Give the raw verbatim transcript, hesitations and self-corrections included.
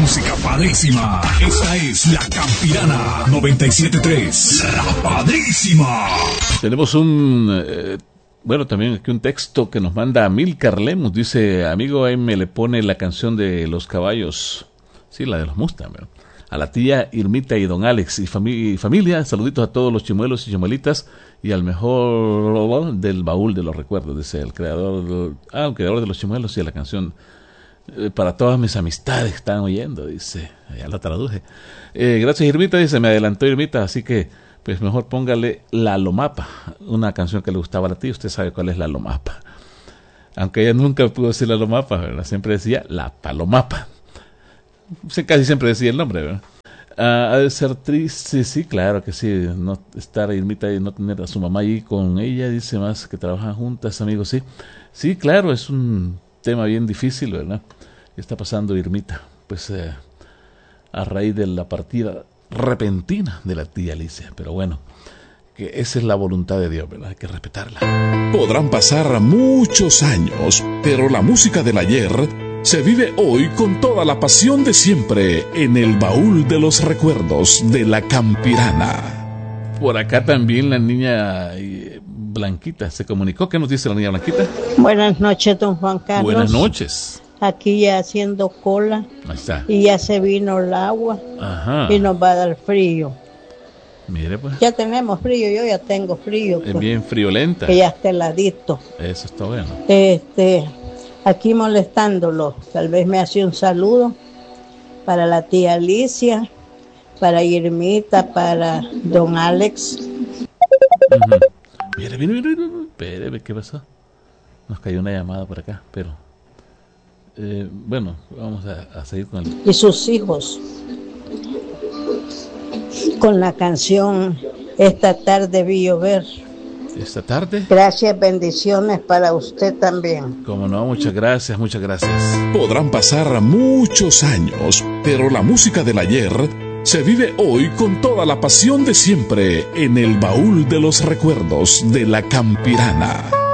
música padrísima. Esta es La Campirana noventa y siete punto tres. La Padrísima. Tenemos un... Eh, bueno, también aquí un texto que nos manda Amílcar Lemus. Dice, amigo, ahí me le pone la canción de los caballos. Sí, la de los Mustang, ¿verdad? A la tía Irmita y don Alex y, fami- y familia, saluditos a todos los chimuelos y chimuelitas y al mejor del baúl de los recuerdos, dice el creador, ah, el creador de los chimuelos y de la canción, eh, para todas mis amistades que están oyendo, dice, ya la traduje. Eh, gracias Irmita, dice, me adelantó Irmita, así que pues mejor póngale La Lomapa, una canción que le gustaba a la tía, usted sabe cuál es La Lomapa. Aunque ella nunca pudo decir La Lomapa, ¿verdad? Siempre decía La Palomapa. Casi siempre decía el nombre, ¿verdad? Ah, ha de ser triste, sí, claro que sí, no estar Irmita y no tener a su mamá ahí con ella, dice, más que trabajan juntas, amigos, sí. Sí, claro, es un tema bien difícil, ¿verdad? ¿Qué está pasando Irmita? Pues eh, a raíz de la partida repentina de la tía Alicia, pero bueno, que esa es la voluntad de Dios, ¿verdad? Hay que respetarla. Podrán pasar muchos años, pero la música del ayer se vive hoy con toda la pasión de siempre en el baúl de los recuerdos de La Campirana. Por acá también la niña eh, Blanquita se comunicó. ¿Qué nos dice la niña Blanquita? Buenas noches, don Juan Carlos. Buenas noches. Aquí ya haciendo cola. Ahí está. Y ya se vino el agua. Ajá. Y nos va a dar frío. Mire pues. Ya tenemos frío, yo ya tengo frío. Es pues, bien friolenta. que ya está heladito. Eso está bueno. Este... Aquí molestándolo, tal vez me hace un saludo para la tía Alicia, para Irmita, para don Alex. Uh-huh. Mire, mire, mire, mire, espere, ¿qué pasó? Nos cayó una llamada por acá, pero eh, bueno, vamos a, a seguir con el... Y sus hijos, con la canción Esta tarde vi llover. Esta tarde. Gracias, bendiciones para usted también. Como no, muchas gracias, muchas gracias. Podrán pasar muchos años, pero la música del ayer se vive hoy con toda la pasión de siempre en el baúl de los recuerdos de La Campirana.